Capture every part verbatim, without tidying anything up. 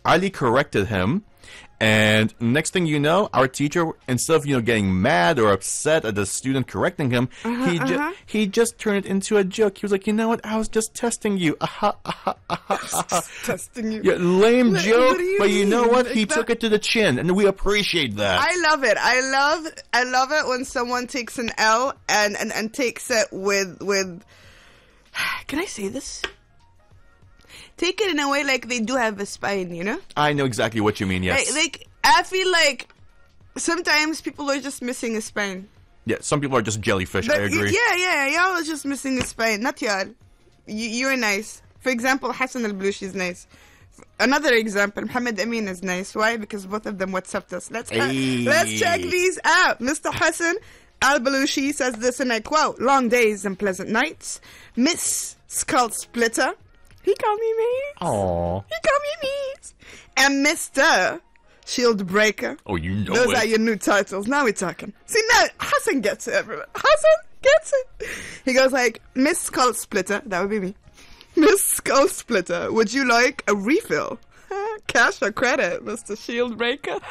Ali corrected him. And next thing you know, our teacher, instead of, you know, getting mad or upset at the student correcting him, uh-huh, he, ju- uh-huh. he just turned it into a joke. He was like, you know what? I was just testing you. Aha, aha, aha, aha. Testing you. Yeah, lame What- joke, what do you but you know mean? what? He Like took that- it to the chin, and we appreciate that. I love it. I love I love it when someone takes an L and, and, and takes it with with can I say this? Take it in a way like they do have a spine, you know? I know exactly what you mean, yes. Like, like I feel like sometimes people are just missing a spine. Yeah, some people are just jellyfish, I But y- agree. Yeah, yeah, y'all are just missing a spine. Not y'all. You, you're nice. For example, Hassan al-Balushi is nice. F- Another example, Muhammad Amin is nice. Why? Because both of them WhatsApped us. Let's uh, Hey. let's check these out. Mister Hassan al-Balushi says this, and I quote: "Long days and pleasant nights." Miss Skull Splitter, he called me Maze. Aww. He called me Maze. And Mister Shield Breaker. Oh, you know Those it. are your new titles. Now we're talking. See, now Hassan gets it, everyone. Hassan gets it. He goes like, Miss Skull Splitter, that would be me. Miss Skull Splitter, would you like a refill? Cash or credit, Mister Shield Breaker?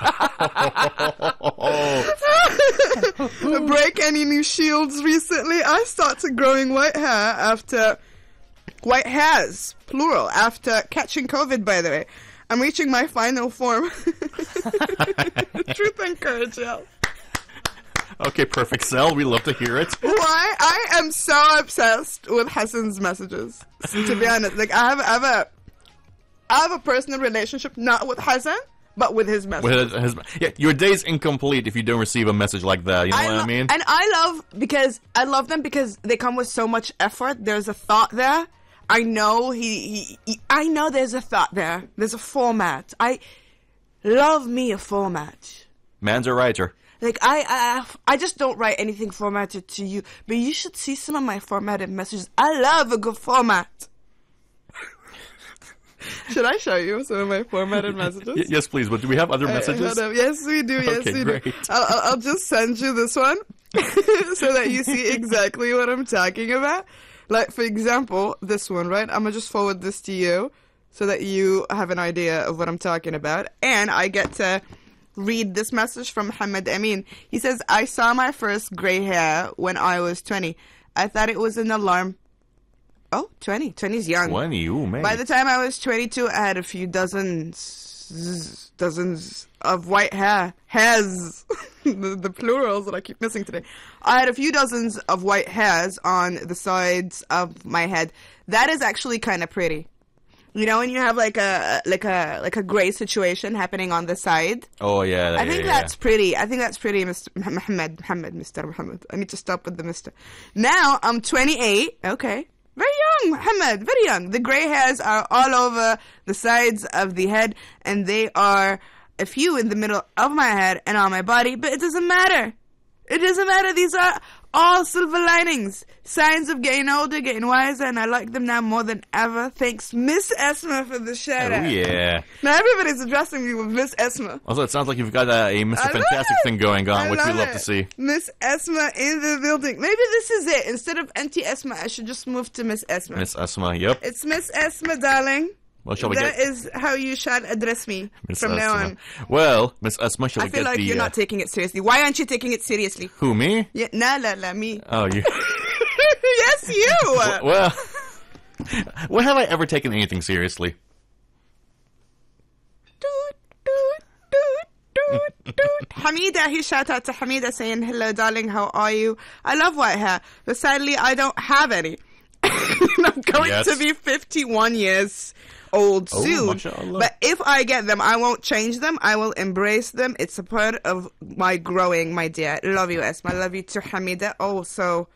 Break any new shields recently? I started growing white hair after... White hairs, plural, after catching COVID, by the way. I'm reaching my final form. Truth and courage, y'all. Okay, perfect, Sel. We love to hear it. Why? I am so obsessed with Hassan's messages. To be honest, like I have, I have a, I have a personal relationship not with Hassan, but with his messages. With his, his, yeah, your day's incomplete if you don't receive a message like that. You know what lo- I mean? And I love because I love them because they come with so much effort. There's a thought there. I know he, he, he I know there's a thought there. There's a format. I love me a format. Man's a writer. Like I, I, I just don't write anything formatted to you. But you should see some of my formatted messages. I love a good format. Should I show you some of my formatted messages? Y- yes, please. But do we have other Uh, messages? hold up. Yes, we do. Yes, Okay, we great. do. I'll, I'll, I'll just send you this one so that you see exactly what I'm talking about. Like, for example, this one, right? I'm going to just forward this to you so that you have an idea of what I'm talking about. And I get to read this message from Muhammad Amin. He says, I saw my first gray hair when I was twenty. I thought it was an alarm. Oh, twenty. twenty's young. twenty, ooh, man. By the time I was twenty-two, I had a few dozens, dozens of white hair. Hairs. the, the plurals that I keep missing today. I had a few dozens of white hairs on the sides of my head. That is actually kind of pretty. You know, when you have like a like a like a gray situation happening on the side. Oh, yeah. I yeah, think yeah, that's pretty. I think that's pretty, Mister Muhammad. Muhammad, Mister Muhammad. I need to stop with the Mister Now I'm twenty-eight. Okay. Very young, Muhammad. Very young. The gray hairs are all over the sides of the head, and they are a few in the middle of my head and on my body, but it doesn't matter. It doesn't matter. These are all silver linings. Signs of getting older, getting wiser, and I like them now more than ever. Thanks, Miss Esma, for the shout out. Oh, yeah. Now everybody's addressing me with Miss Esma. Also, it sounds like you've got a, a Mister I love Fantastic it. thing going on, I which we love it. to see. Miss Esma in the building. Maybe this is it. Instead of Auntie Esma, I should just move to Miss Esma. Miss Asma, yep. It's Miss Esma, darling. Well, shall we That get... is how you shall address me Miss from now Asma. on. Well, Miss Asma, shall I we feel get like the... you're uh, not taking it seriously. Why aren't you taking it seriously? Who, me? Yeah, nah, la, la, me. Oh, you... Yes, you. well, when have I ever taken anything seriously? Doot, doot, doot, doot, doot. Hamida, he shout out to Hamida saying, hello, darling, how are you? I love white hair, but sadly, I don't have any. I'm going Yes. to be fifty-one years old Oh, soon. mashallah. But if I get them, I won't change them. I will embrace them. It's a part of my growing, my dear. Love you, Esma. Love you too, Hamida. Oh, so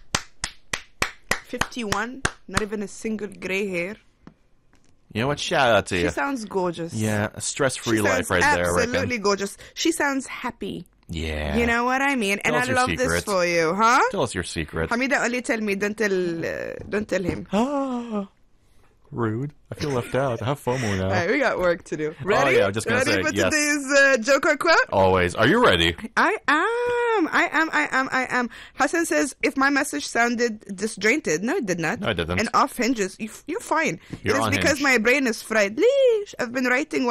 fifty-one, not even a single gray hair. You know what? Shout out to She you. sounds gorgeous. Yeah, a stress-free She life sounds right there, I reckon. absolutely gorgeous. She sounds happy. Yeah. You know what I mean? And Tell us I your love this secret. for you, huh? Tell us your secret. Hamida, only tell me. Don't tell. Uh, don't tell him. Ah, rude. I feel left out. I have FOMO now. All right, we got work to do. Ready? Oh, yeah, I was just gonna Ready say, for yes. today's uh, Joker quote? Always. Are you ready? I am. I am. I am. I am. Hassan says, if my message sounded disjointed, no, it did not. No, it didn't. And off hinges, you, you're fine. You're it is on because hinge. my brain is fried. Leash. I've been writing